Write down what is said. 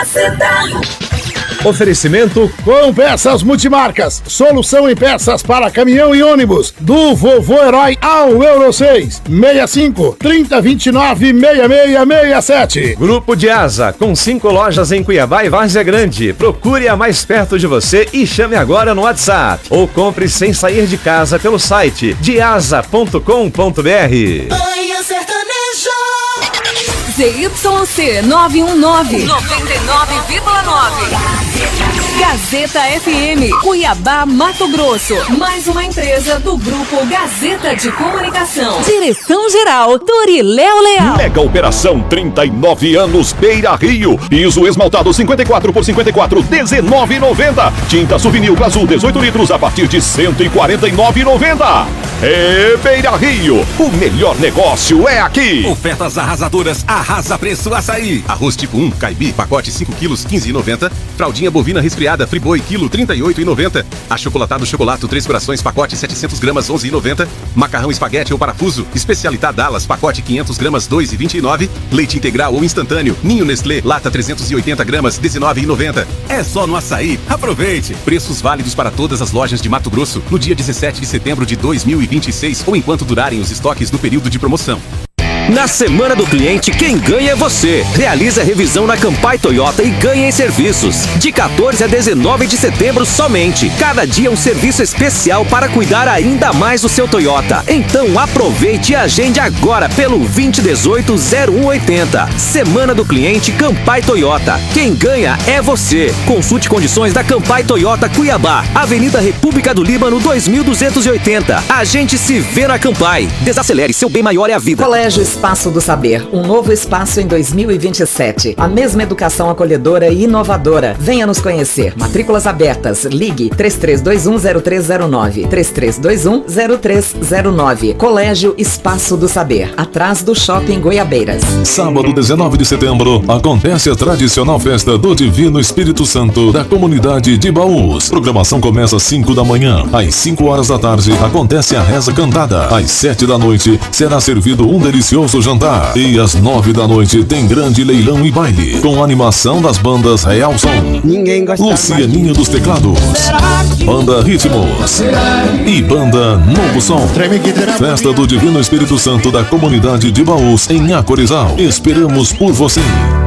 Oferecimento com peças multimarcas. Solução em peças para caminhão e ônibus. Do Vovô Herói ao Euro 6. 65 3029 6667. Grupo de Asa, com 5 lojas em Cuiabá e Várzea Grande. Procure a mais perto de você e chame agora no WhatsApp. Ou compre sem sair de casa pelo site deasa.com.br. ZYC 919, 99,9. Gazeta FM, Cuiabá, Mato Grosso. Mais uma empresa do Grupo Gazeta de Comunicação. Direção-geral, Doriléo Leal. Mega Operação 39 anos Beira Rio. Piso esmaltado 54 por 54, R$19,90. Tinta Souvenir Azul 18 litros a partir de R$149,90. Beira Rio, o melhor negócio é aqui. Ofertas arrasadoras, arrasa preço açaí. Arroz tipo 1, caibi, pacote 5 quilos, R$15,90. Fraldinha bovina resfriada, Friboi, quilo, R$38,90. Achocolatado Chocolato 3 corações, pacote 700 gramas, R$11,90. Macarrão espaguete ou parafuso, especialidade Dallas, pacote 500 gramas, R$2,29. Leite integral ou instantâneo, Ninho Nestlé, lata 380 gramas, R$19,90. É só no açaí, aproveite. Preços válidos para todas as lojas de Mato Grosso no dia 17 de setembro de 2026 ou enquanto durarem os estoques no período de promoção. Na Semana do Cliente, quem ganha é você. Realiza a revisão na Campai Toyota e ganha em serviços. De 14 a 19 de setembro somente. Cada dia um serviço especial para cuidar ainda mais do seu Toyota. Então aproveite e agende agora pelo 2018-0180. Semana do Cliente Campai Toyota. Quem ganha é você. Consulte condições da Campai Toyota Cuiabá. Avenida República do Líbano 2280. A gente se vê na Campai. Desacelere, seu bem maior é a vida. Colégio Espaço do Saber, um novo espaço em 2027. A mesma educação acolhedora e inovadora. Venha nos conhecer. Matrículas abertas. Ligue 33210309. 33210309. Colégio Espaço do Saber, atrás do Shopping Goiabeiras. Sábado 19 de setembro, acontece a tradicional festa do Divino Espírito Santo da comunidade de Baús. Programação começa às 5 da manhã. Às 5 horas da tarde, acontece a reza cantada. Às 7 da noite, será servido um delicioso jantar. E às 9 da noite tem grande leilão e baile, com animação das bandas Real Som, Lucianinha dos Teclados, Banda Ritmos e Banda Novo Som. Festa do Divino Espírito Santo da comunidade de Baús em Acorizal. Esperamos por você.